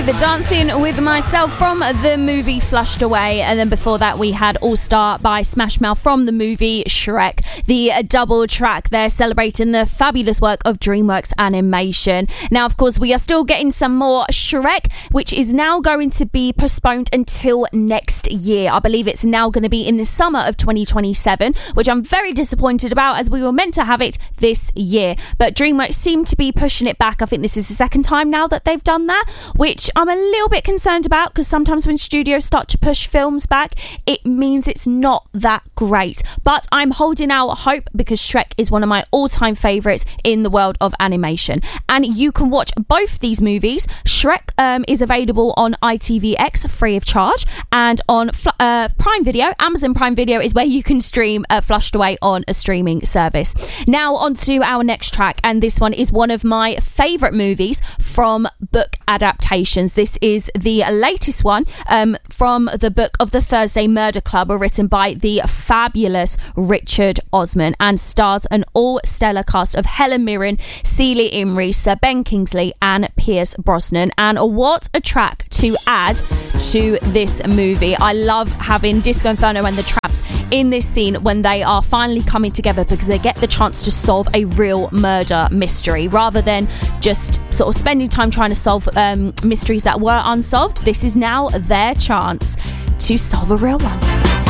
The Dancing With Myself from the movie Flushed Away, and then before that we had All Star by Smash Mouth from the movie Shrek. The double track there celebrating the fabulous work of DreamWorks Animation. Now, of course, we are still getting some more Shrek, which is now going to be postponed until next year. I believe it's now going to be in the summer of 2027, which I'm very disappointed about, as we were meant to have it this year. But DreamWorks seem to be pushing it back. I think this is the second time now that they've done that, which I'm a little bit concerned about, because sometimes when studios start to push films back, it means it's not that great. But I'm holding out hope, because Shrek is one of my all-time favourites in the world of animation. And you can watch both these movies. Shrek is available on ITVX free of charge, and on Prime Video. Amazon Prime Video is where you can stream Flushed Away on a streaming service. Now on to our next track, and this one is one of my favourite movies from book adaptations. This is the latest one from the book of the Thursday Murder Club, written by the fabulous Richard Osman, and stars an all-stellar cast of Helen Mirren, Celia Imrie, Sir Ben Kingsley and Pierce Brosnan. And what a track to add to this movie. I love having Disco Inferno and the Traps in this scene when they are finally coming together, because they get the chance to solve a real murder mystery rather than just sort of spending time trying to solve mysteries that were unsolved. This is now their chance to solve a real one.